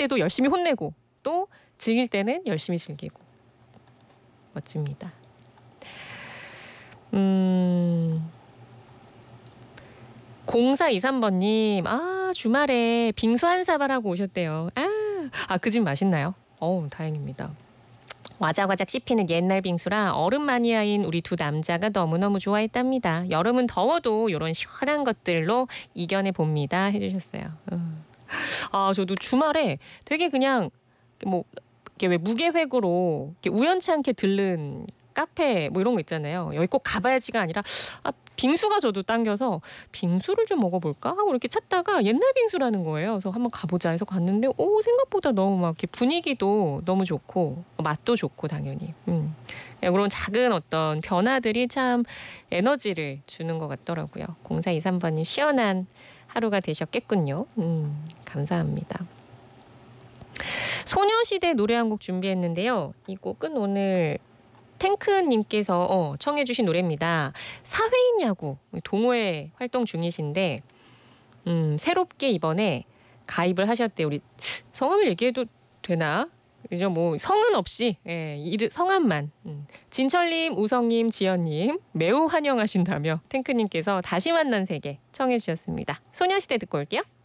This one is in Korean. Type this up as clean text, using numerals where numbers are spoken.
때도 열심히 혼내고 또 즐길 때는 열심히 즐기고 멋집니다. 0423번님, 주말에 빙수 한 사발 하고 오셨대요. 그 집 맛있나요? 다행입니다. 와작와작 씹히는 옛날 빙수라 얼음 마니아인 우리 두 남자가 너무너무 좋아했답니다. 여름은 더워도 이런 시원한 것들로 이겨내 봅니다. 해주셨어요. 저도 주말에 되게 그냥 뭐 이렇게 왜 무계획으로 이렇게 우연치 않게 들른 카페 뭐 이런 거 있잖아요. 여기 꼭 가봐야지가 아니라 빙수가 저도 당겨서 빙수를 좀 먹어볼까 하고 이렇게 찾다가 옛날 빙수라는 거예요. 그래서 한번 가보자 해서 갔는데 생각보다 너무 막 이렇게 분위기도 너무 좋고 맛도 좋고 당연히 그런 작은 어떤 변화들이 참 에너지를 주는 것 같더라고요. 0423번님 시원한 하루가 되셨겠군요. 감사합니다. 소녀시대 노래 한 곡 준비했는데요. 이 곡은 오늘 탱크님께서 청해 주신 노래입니다. 사회인 야구 동호회 활동 중이신데 새롭게 이번에 가입을 하셨대요. 우리 성함을 얘기해도 되나? 그죠? 뭐 성은 없이 성함만 진철님, 우성님, 지연님 매우 환영하신다며 탱크님께서 다시 만난 세계 청해 주셨습니다. 소녀시대 듣고 올게요.